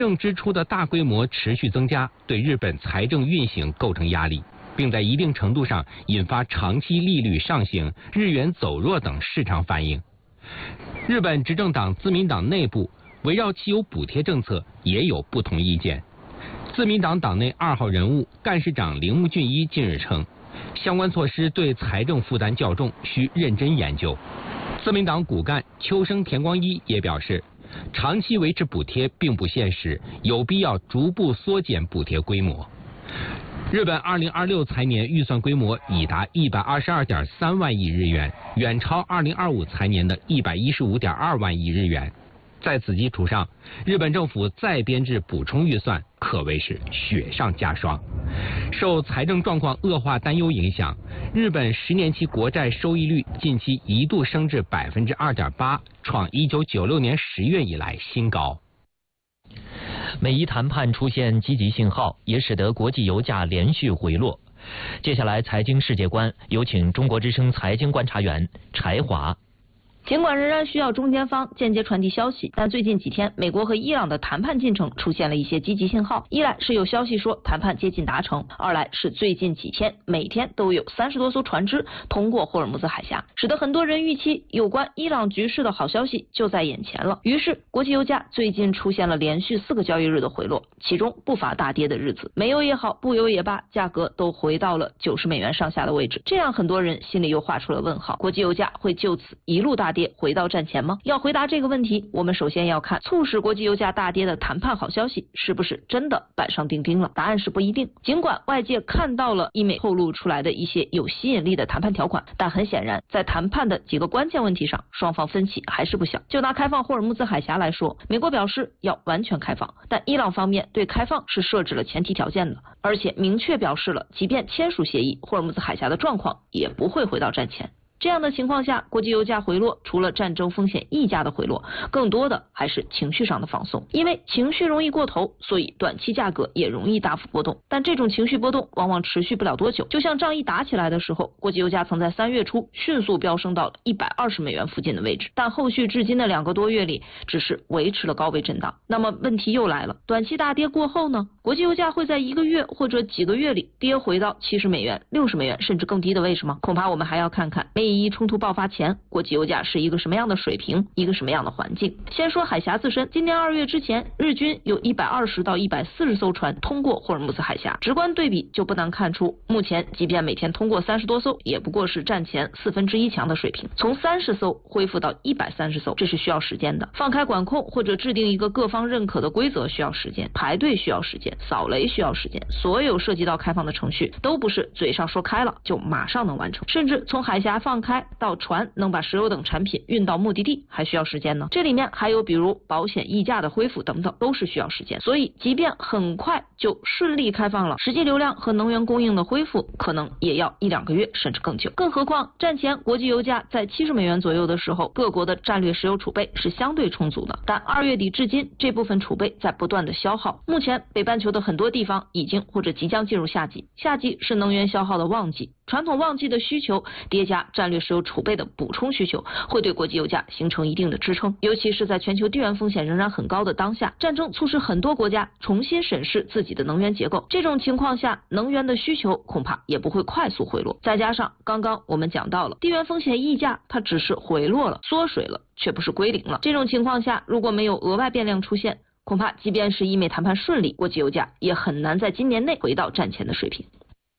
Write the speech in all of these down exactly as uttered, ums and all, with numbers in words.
政支出的大规模持续增加，对日本财政运行构成压力，并在一定程度上引发长期利率上行、日元走弱等市场反应。日本执政党自民党内部围绕汽油补贴政策也有不同意见。自民党党内二号人物干事长铃木俊一近日称，相关措施对财政负担较重，需认真研究。自民党骨干秋生田光一也表示，长期维持补贴并不现实，有必要逐步缩减补贴规模。日本二零二六财年预算规模已达一百二十二点三万亿日元，远超二零二五财年的一百一十五点二万亿日元。在此基础上，日本政府再编制补充预算，可谓是雪上加霜。受财政状况恶化担忧影响，日本十年期国债收益率近期一度升至百分之二点八，创一九九六年十月以来新高。 美伊谈判出现积极信号，也使得国际油价连续回落。接下来财经世界观，有请中国之声财经观察员柴华。 尽管仍然需要中间方间接传递消息，但最近几天，美国和伊朗的谈判进程出现了一些积极信号。一来是有消息说谈判接近达成，二来是最近几天每天都有三十多艘船只通过霍尔木兹海峡，使得很多人预期有关伊朗局势的好消息就在眼前了。于是，国际油价最近出现了连续四个交易日的回落，其中不乏大跌的日子。美油也好，布油也罢，价格都回到了九十美元上下的位置。这样很多人心里又画出了问号：国际油价会就此一路大跌？回到战前吗？要回答这个问题，我们首先要看促使国际油价大跌的谈判好消息是不是真的板上钉钉了。答案是不一定。尽管外界看到了伊美透露出来的一些有吸引力的谈判条款，但很显然在谈判的几个关键问题上，双方分歧还是不小。就拿开放霍尔木兹海峡来说，美国表示要完全开放，但伊朗方面对开放是设置了前提条件的，而且明确表示了即便签署协议，霍尔木兹海峡的状况也不会回到战前。这样的情况下，国际油价回落，除了战争风险溢价的回落，更多的还是情绪上的放松。因为情绪容易过头，所以短期价格也容易大幅波动。但这种情绪波动往往持续不了多久。就像仗一打起来的时候，国际油价曾在三月初迅速飙升到了一百二十美元附近的位置，但后续至今的两个多月里，只是维持了高位震荡。那么问题又来了，短期大跌过后呢？国际油价会在一个月或者几个月里跌回到七十美元、六十美元甚至更低的位置吗？恐怕我们还要看看美以冲突爆发前，国际油价是一个什么样的水平，一个什么样的环境。先说海峡自身，今年二月之前，日均有一百二十到一百四十艘船通过霍尔木兹海峡，直观对比就不难看出，目前即便每天通过三十多艘，也不过是战前四分之一强的水平。从三十艘恢复到一百三十艘，这是需要时间的。放开管控或者制定一个各方认可的规则需要时间，排队需要时间，扫雷需要时间，所有涉及到开放的程序都不是嘴上说开了就马上能完成，甚至从海峡放开到船能把石油等产品运到目的地还需要时间呢。这里面还有比如保险溢价的恢复等等，都是需要时间。所以即便很快就顺利开放了，实际流量和能源供应的恢复可能也要一两个月甚至更久。更何况战前国际油价在七十美元左右的时候，各国的战略石油储备是相对充足的，但二月底至今这部分储备在不断的消耗。目前北半球的很多地方已经或者即将进入夏季，夏季是能源消耗的旺季，传统旺季的需求叠加战略石油储备的补充需求，会对国际油价形成一定的支撑。尤其是在全球地缘风险仍然很高的当下，战争促使很多国家重新审视自己的能源结构，这种情况下能源的需求恐怕也不会快速回落。再加上刚刚我们讲到了地缘风险溢价，它只是回落了缩水了，却不是归零了。这种情况下，如果没有额外变量出现，恐怕即便是伊美谈判顺利，国际油价也很难在今年内回到战前的水平。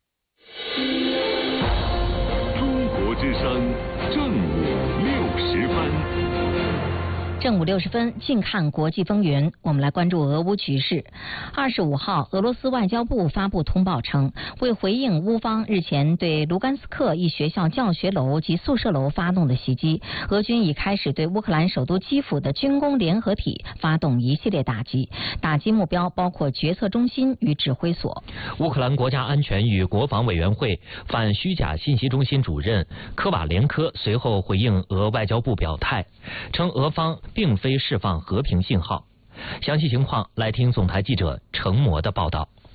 中国之声正午六十分。 正午六十分，近看国际风云。我们来关注俄乌局势。二十五号，俄罗斯外交部发布通报称，为回应乌方日前对卢甘斯克一学校教学楼及宿舍楼发动的袭击，俄军已开始对乌克兰首都基辅的军工联合体发动一系列打击，打击目标包括决策中心与指挥所。 乌克兰国家安全与国防委员会反虚假信息中心主任科瓦连科随后回应俄外交部表态，称俄方并非释放和平信号。详细情况来听总台记者程模的报道。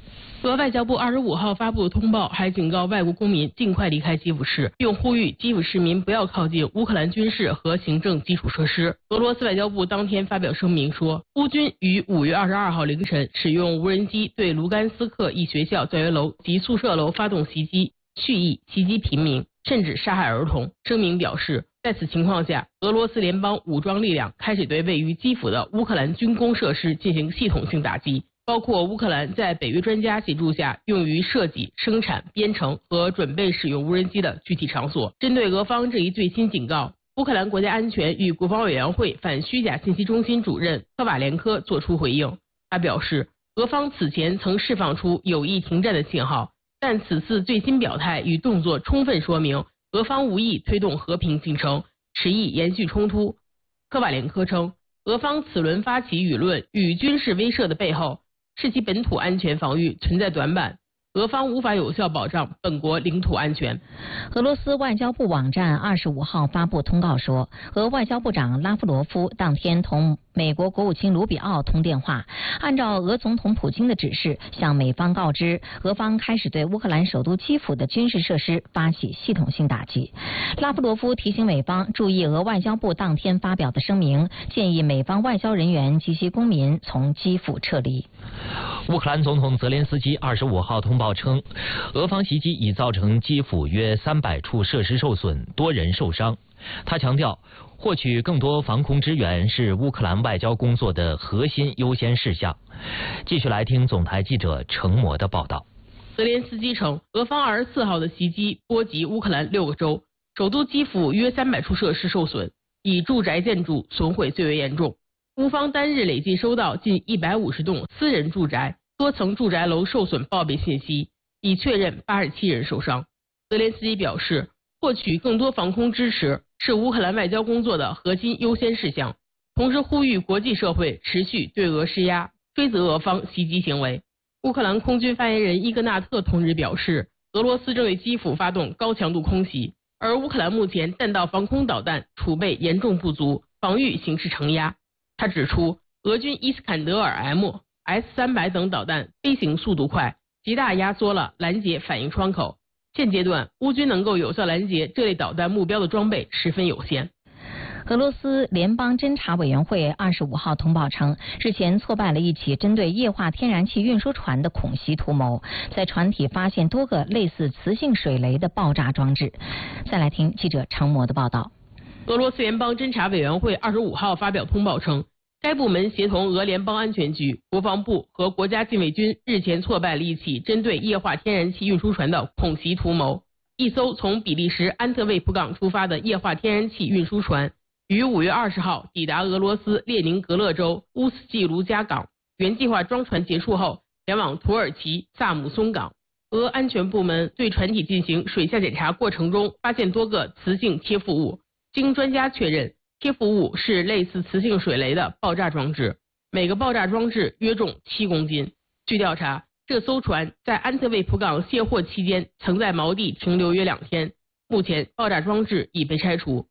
俄外交部二十五号发布的通报还警告外国公民尽快离开基辅市，并呼吁基辅市民不要靠近乌克兰军事和行政基础设施。俄罗斯外交部当天发表声明说，乌军于五月二十二号凌晨使用无人机对卢甘斯克一学校教学楼及宿舍楼发动袭击，蓄意袭击平民，甚至杀害儿童。声明表示，在此情况下，俄罗斯联邦武装力量开始对位于基辅的乌克兰军工设施进行系统性打击，包括乌克兰在北约专家协助下用于设计、生产、编程和准备使用无人机的具体场所。针对俄方这一最新警告，乌克兰国家安全与国防委员会反虚假信息中心主任科瓦连科作出回应。他表示，俄方此前曾释放出有意停战的信号，但此次最新表态与动作充分说明俄方无意推动和平进程，持意延续冲突。科瓦连科称，俄方此轮发起舆论与军事威慑的背后，是其本土安全防御存在短板，俄方无法有效保障本国领土安全。 俄罗斯外交部网站二十五号发布通告说，俄外交部长拉夫罗夫当天同美国国务卿卢比奥通电话，按照俄总统普京的指示，向美方告知俄方开始对乌克兰首都基辅的军事设施发起系统性打击。拉夫罗夫提醒美方注意俄外交部当天发表的声明，建议美方外交人员及其公民从基辅撤离。 乌克兰总统泽连斯基二十五号通报称，俄方袭击已造成基辅约三百处设施受损，多人受伤。他强调，获取更多防空支援是乌克兰外交工作的核心优先事项。继续来听总台记者程模的报道。 泽连斯基称，俄方二十四号的袭击波及乌克兰六个州，首都基辅约三百处设施受损，以住宅建筑损毁最为严重。乌方单日累计收到近一百五十栋私人住宅、多层住宅楼受损报备信息，已确认八十七人受伤。泽连斯基表示，获取更多防空支持是乌克兰外交工作的核心优先事项，同时呼吁国际社会持续对俄施压，追责俄方袭击行为。乌克兰空军发言人伊格纳特同日表示，俄罗斯正对基辅发动高强度空袭，而乌克兰目前弹道防空导弹储备严重不足，防御形势承压。他指出，俄军伊斯坎德尔 M、S 三百等导弹飞行速度快，极大压缩了拦截反应窗口。现阶段，乌军能够有效拦截这类导弹目标的装备十分有限。 俄罗斯联邦侦察委员会二十五号通报称，日前挫败了一起针对液化天然气运输船的恐袭图谋，在船体发现多个类似磁性水雷的爆炸装置。再来听记者程模的报道。 俄罗斯联邦侦察委员会二十五号发表通报称，该部门协同俄联邦安全局、国防部和国家禁卫军日前挫败了一起针对液化天然气运输船的恐袭图谋。一艘从比利时安特卫普港出发的液化天然气运输船，于五月二十号抵达俄罗斯列宁格勒州乌斯季卢加港，原计划装船结束后前往土耳其萨姆松港。俄安全部门对船体进行水下检查过程中，发现多个磁性贴附物，经专家确认，贴附物是类似磁性水雷的爆炸装置，每个爆炸装置约重七公斤。据调查，这艘船在安特卫普港卸货期间曾在锚地停留约两天，目前爆炸装置已被拆除。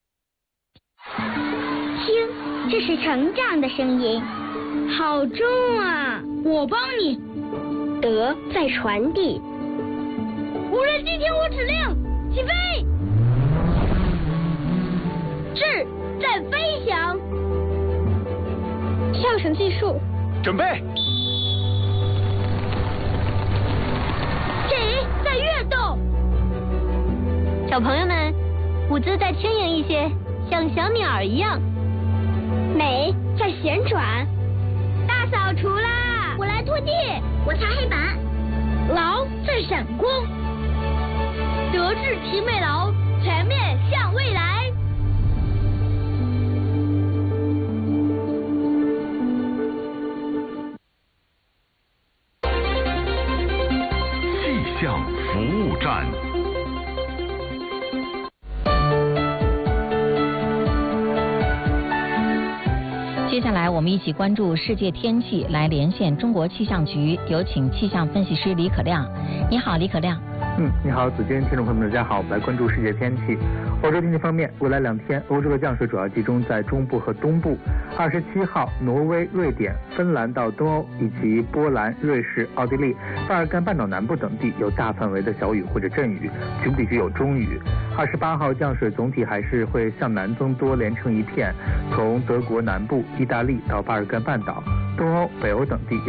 听，这是成长的声音，好重啊！我帮你。德在传递。无人机听我指令，起飞。智在飞翔。上升技术。 准备。 这在跃动。小朋友们，舞姿再轻盈一些，像小鸟儿一样。美在旋转。大扫除啦！我来拖地，我擦黑板。劳在闪光。德智体美劳，全面向未来。 气象服务站。 接下来我们一起关注世界天气，来连线中国气象局，有请气象分析师李可亮。你好，李可亮。 嗯，你好，子君，听众朋友们，大家好，我们来关注世界天气。 欧洲天气方面，未来两天欧洲的降水主要集中在中部和东部。二十七号，挪威、瑞典、芬兰到东欧以及波兰、瑞士、奥地利、巴尔干半岛南部等地有大范围的小雨或者阵雨，局部地区有中雨。二十八号，降水总体还是会向南增多，连成一片，从德国南部、意大利到巴尔干半岛、东欧、北欧等地。